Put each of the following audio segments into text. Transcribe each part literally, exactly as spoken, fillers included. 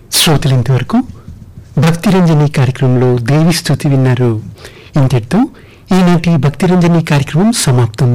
శ్రోతలు ఇంతవరకు భక్తిరంజని కార్యక్రమంలో దేవి స్తుతి విన్నారు. ఇంతటితో ఈనాటి భక్తిరంజని కార్యక్రమం సమాప్తం.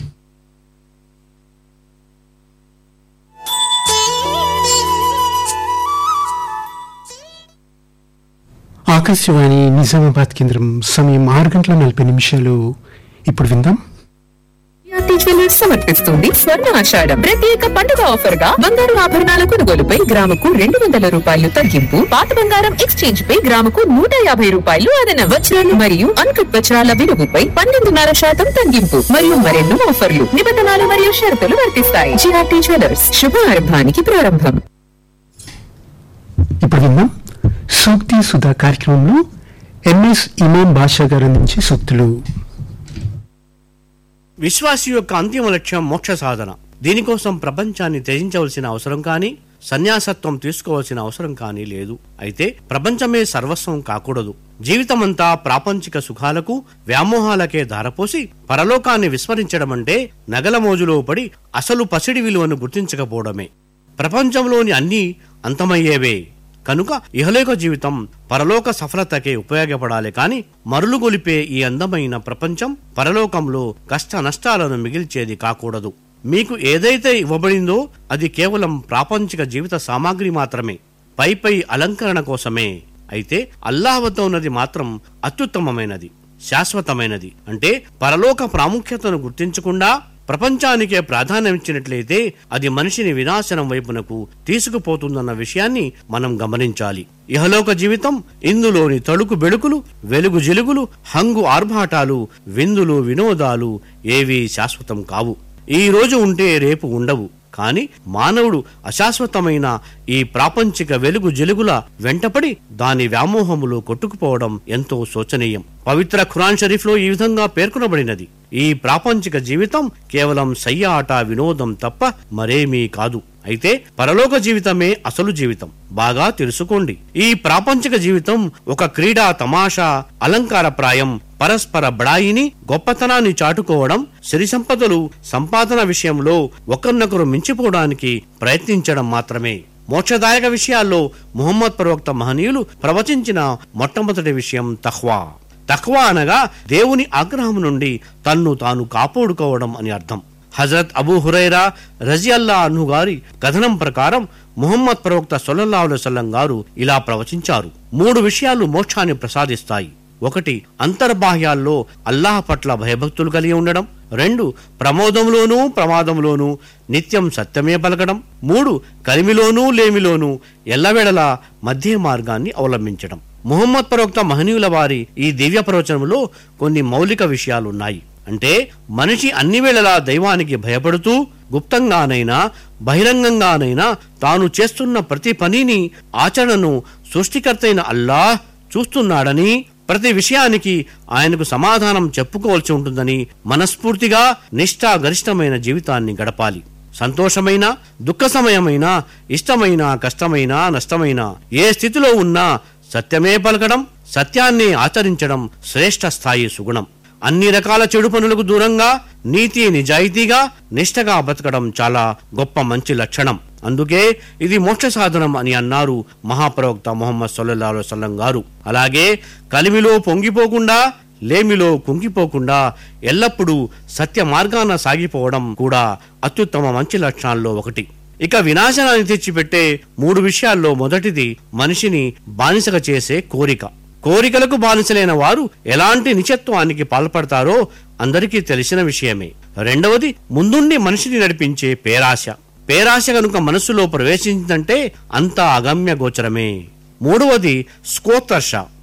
ఆకాశవాణి నిజామాబాద్ కేంద్రం. సమయం ఆరు గంటల నలభై నిమిషాలు. ఇప్పుడు విందాం. జ్యువెలర్స్ సమర్పిస్తుంది స్వర్ణ ఆషాఢం ప్రత్యేక పండుగ ఆఫర్ గా బంగారు ఆభరణాల కొనుగోలుపై గ్రాముకు రెండు వందల రూపాయలు తగ్గింపు, పాత బంగారం ఎక్స్చేంజ్ పై గ్రాముకు నూట యాభై రూపాయలు అదన, వజ్రాలు మరియు అన్కట్ వజ్రాల విలువపై పన్నెండున్నర శాతం తగ్గింపు మరియు మరెన్నో ఆఫర్లు, నిబంధనలు మరియు షరతులు వర్తిస్తాయి. జిఆర్టీ జ్యువెలర్స్, శుభారంభానికి ప్రారంభం. ఇప్పుడు విందాం సూక్తి సుధా కార్యక్రమంలో ఎంఎస్ ఇమాం బాషా గారు అందించే సూక్తులు. విశ్వాసి యొక్క అంతిమ లక్ష్యం మోక్ష సాధన. దీనికోసం ప్రపంచాన్ని త్యజించవలసిన అవసరం కానీ, సన్యాసత్వం తీసుకోవాల్సిన అవసరం కానీ లేదు. అయితే ప్రపంచమే సర్వస్వం కాకూడదు. జీవితమంతా ప్రాపంచిక సుఖాలకు, వ్యామోహాలకే ధారపోసి పరలోకాన్ని విస్మరించడం అంటే నగల మోజులో పడి అసలు పసిడి విలువను గుర్తించకపోవడమే. ప్రపంచంలోని అన్నీ అంతమయ్యేవే కనుక ఇహలోక జీవితం పరలోక సఫలతకే ఉపయోగపడాలి కాని మరులు గొలిపే ఈ అందమైన ప్రపంచం పరలోకంలో కష్ట నష్టాలను మిగిల్చేది కాకూడదు. మీకు ఏదైతే ఇవ్వబడిందో అది కేవలం ప్రాపంచిక జీవిత సామాగ్రి మాత్రమే, పై పై అలంకరణ కోసమే. అయితే అల్లాహ్ వద్ద ఉన్నది మాత్రం అత్యుత్తమమైనది, శాశ్వతమైనది. అంటే పరలోక ప్రాముఖ్యతను గుర్తించకుండా ప్రపంచానికే ప్రాధాన్యమిచ్చినట్లయితే అది మనిషిని వినాశనం వైపునకు తీసుకుపోతుందన్న విషయాన్ని మనం గమనించాలి. ఇహలోక జీవితం, ఇందులోని తళుకు బెడుకులు, వెలుగు జిలుగులు, హంగు ఆర్భాటాలు, విందులు వినోదాలు ఏవీ శాశ్వతం కావు. ఈ రోజు ఉంటే రేపు ఉండవు. కాని మానవుడు అశాశ్వతమైన ఈ ప్రాపంచిక వెలుగు జిలుగుల వెంటపడి దాని వ్యామోహములో కొట్టుకుపోవడం ఎంతో శోచనీయం. పవిత్ర ఖురాన్ షరీఫ్ లో ఈ విధంగా పేర్కొనబడినది, ఈ ప్రాపంచిక జీవితం కేవలం సయ్యాట వినోదం తప్ప మరేమీ కాదు. అయితే పరలోక జీవితమే అసలు జీవితం. బాగా తెలుసుకోండి. ఈ ప్రాపంచిక జీవితం ఒక క్రీడా తమాషా, అలంకారప్రాయం, పరస్పర బడాయిని, గొప్పతనాన్ని చాటుకోవడం, సిరి సంపదలు సంపాదన విషయంలో ఒకరినొకరు మించిపోవడానికి ప్రయత్నించడం మాత్రమే. మోక్షదాయక విషయాల్లో ముహమ్మద్ ప్రవక్త మహనీయులు ప్రవచించిన మొట్టమొదటి విషయం తఖ్వా. తఖ్వా అనగా దేవుని ఆగ్రహం నుండి తన్ను తాను కాపాడుకోవడం అని అర్థం. హజరత్ అబూ హురైరా రజియల్లా అన్హు గారి కథనం ప్రకారం ముహమ్మద్ ప్రవక్త సల్లల్లాహు అలైహి వసల్లం గారు ఇలా ప్రవచించారు. మూడు విషయాలు మోక్షాన్ని ప్రసాదిస్తాయి. ఒకటి, అంతర్బాహ్యాల్లో అల్లాహ్ పట్ల భయభక్తులు కలిగి ఉండడం. రెండు, ప్రమోదంలోనూ ప్రమాదంలోనూ నిత్యం సత్యమే పలకడం. మూడు, కలిమిలోనూ లేమిలోనూ ఎల్లవేళలా మధ్య మార్గాన్ని అవలంబించడం. ముహమ్మద్ ప్రవక్త మహనీయుల వారి ఈ దివ్య ప్రవచనంలో కొన్ని మౌలిక విషయాలున్నాయి. అంటే మనిషి అన్ని వేళలా దైవానికి భయపడుతూ గుప్తంగానైనా బహిరంగంగానైనా తాను చేస్తున్న ప్రతి పనిని, ఆచరణను సృష్టికర్తైన అల్లాహ్ చూస్తున్నాడని, ప్రతి విషయానికి ఆయనకు సమాధానం చెప్పుకోవాల్సి ఉంటుందని మనస్ఫూర్తిగా నిష్ఠాగరిష్టమైన జీవితాన్ని గడపాలి. సంతోషమైన, దుఃఖ సమయమైన, ఇష్టమైన, కష్టమైన, నష్టమైన ఏ స్థితిలో ఉన్నా సత్యమే పలకడం, సత్యాన్ని ఆచరించడం శ్రేష్ఠ స్థాయి సుగుణం. అన్ని రకాల చెడు పనులకు దూరంగా నీతి నిజాయితీగా నిష్ఠగా బతకడం చాలా గొప్ప మంచి లక్షణం. అందుకే ఇది మోక్ష సాధనం అని అన్నారు మహాప్రవక్త ముహమ్మద్ సల్లల్లాహు అలైహి వసల్లం గారు. అలాగే కలిమిలో పొంగిపోకుండా, లేమిలో కుంగిపోకుండా ఎల్లప్పుడూ సత్య మార్గాన సాగిపోవడం కూడా అత్యుత్తమ మంచి లక్షణాల్లో ఒకటి. ఇక వినాశనాన్ని తెచ్చిపెట్టే మూడు విషయాల్లో మొదటిది మనిషిని బానిసగా చేసే కోరిక. కోరికలకు బానిసలైన వారు ఎలాంటి నిశ్చత్వానికి పాల్పడతారో అందరికీ తెలిసిన విషయమే. రెండవది ముందుండి మనిషిని నడిపించే పేరాశ. పేరాశ కనుక మనస్సులో ప్రవేశించిందంటే అంతా అగమ్య గోచరమే. మూడవది స్కోత్కర్ష.